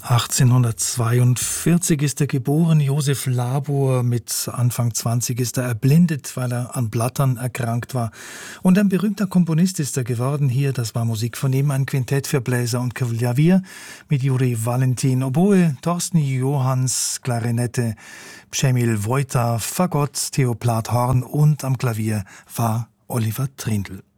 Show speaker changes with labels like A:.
A: 1842 ist er geboren, Josef Labor. Mit Anfang 20 ist er erblindet, weil er an Blattern erkrankt war. Und ein berühmter Komponist ist er geworden. Hier, das war Musik von ihm, ein Quintett für Bläser und Klavier mit Juri Valentin, Oboe, Thorsten Johanns, Klarinette, Przemil Wojta, Fagott, Theo Plath Horn und am Klavier war Oliver Trindl.